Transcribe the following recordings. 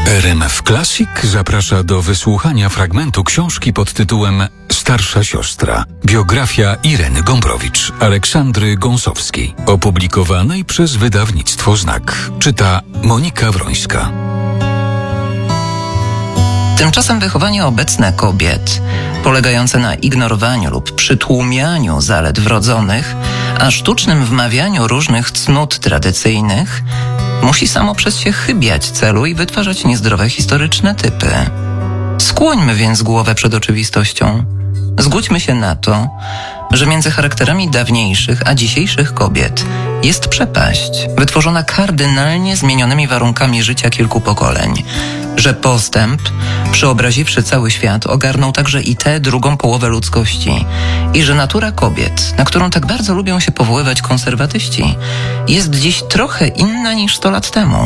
RMF Classic zaprasza do wysłuchania fragmentu książki pod tytułem Starsza siostra. Biografia Ireny Gombrowicz, Aleksandry Gąsowskiej, opublikowanej przez wydawnictwo Znak. Czyta Monika Wrońska. Tymczasem wychowanie obecne kobiet, polegające na ignorowaniu lub przytłumianiu zalet wrodzonych, a sztucznym wmawianiu różnych cnót tradycyjnych, musi samo przez się chybiać celu i wytwarzać niezdrowe historyczne typy. Skłońmy więc głowę przed oczywistością. Zgódźmy się na to, że między charakterami dawniejszych a dzisiejszych kobiet jest przepaść, wytworzona kardynalnie zmienionymi warunkami życia kilku pokoleń, że postęp, przeobraziwszy cały świat, ogarnął także i tę drugą połowę ludzkości i że natura kobiet, na którą tak bardzo lubią się powoływać konserwatyści, jest dziś trochę inna niż 100 lat temu.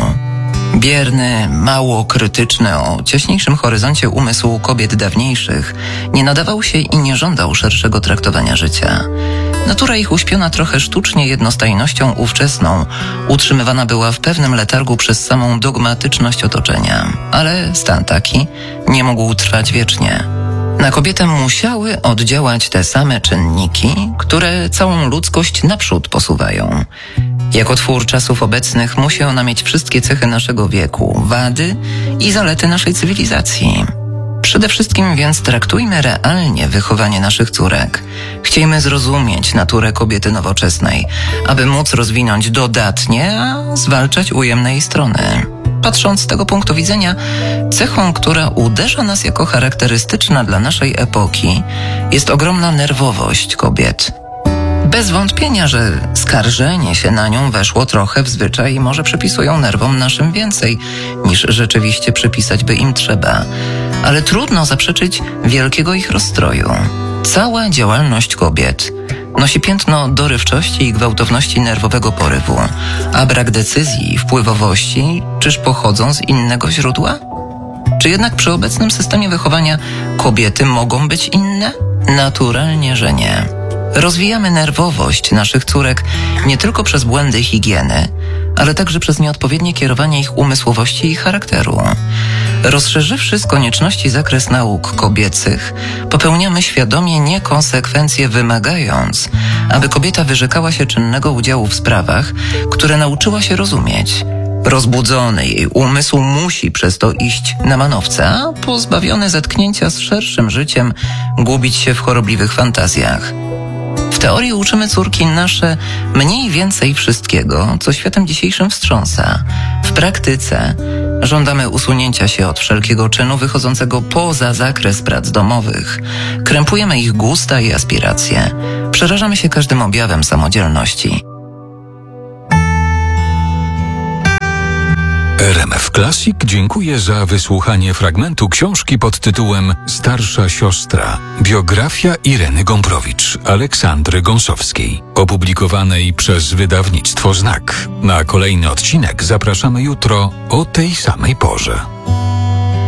Bierny, mało krytyczny o ciaśniejszym horyzoncie umysł kobiet dawniejszych nie nadawał się i nie żądał szerszego traktowania życia. Natura ich uśpiona trochę sztucznie jednostajnością ówczesną utrzymywana była w pewnym letargu przez samą dogmatyczność otoczenia. Ale stan taki nie mógł trwać wiecznie. Na kobietę musiały oddziałać te same czynniki, które całą ludzkość naprzód posuwają. Jako twór czasów obecnych musi ona mieć wszystkie cechy naszego wieku, wady i zalety naszej cywilizacji. Przede wszystkim więc traktujmy realnie wychowanie naszych córek. Chciejmy zrozumieć naturę kobiety nowoczesnej, aby móc rozwinąć dodatnie, a zwalczać ujemne jej strony. Patrząc z tego punktu widzenia, cechą, która uderza nas jako charakterystyczna dla naszej epoki, jest ogromna nerwowość kobiet. Bez wątpienia, że skarżenie się na nią weszło trochę w zwyczaj i może przypisują nerwom naszym więcej, niż rzeczywiście przypisać by im trzeba. Ale trudno zaprzeczyć wielkiego ich rozstroju. Cała działalność kobiet nosi piętno dorywczości i gwałtowności nerwowego porywu, a brak decyzji i wpływowości czyż pochodzą z innego źródła? Czy jednak przy obecnym systemie wychowania kobiety mogą być inne? Naturalnie, że nie. Rozwijamy nerwowość naszych córek nie tylko przez błędy higieny, ale także przez nieodpowiednie kierowanie ich umysłowości i charakteru. Rozszerzywszy z konieczności zakres nauk kobiecych, popełniamy świadomie niekonsekwencje, wymagając, aby kobieta wyrzekała się czynnego udziału w sprawach, które nauczyła się rozumieć. Rozbudzony jej umysł musi przez to iść na manowce, a pozbawiony zetknięcia z szerszym życiem gubić się w chorobliwych fantazjach. W teorii uczymy córki nasze mniej więcej wszystkiego, co światem dzisiejszym wstrząsa. W praktyce żądamy usunięcia się od wszelkiego czynu wychodzącego poza zakres prac domowych. Krępujemy ich gusta i aspiracje. Przerażamy się każdym objawem samodzielności. RMF Classic dziękuję za wysłuchanie fragmentu książki pod tytułem Starsza siostra. Biografia Ireny Gombrowicz, Aleksandry Gąsowskiej, opublikowanej przez wydawnictwo Znak. Na kolejny odcinek zapraszamy jutro o tej samej porze.